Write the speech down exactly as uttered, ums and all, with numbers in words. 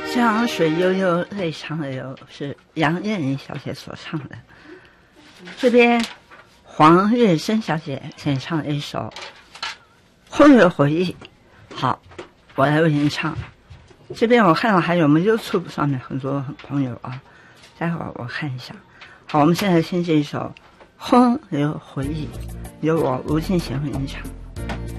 江水悠悠，泪长流，是杨艳玲小姐所唱的。这边黄月珍小姐演唱了一首《婚约回忆》。好，我来为您唱。这边我看到还有我们 YouTube 上面很多朋友啊，待会儿我看一下。好，我们现在先这一首《婚约回忆》，由我吴敬贤为您唱。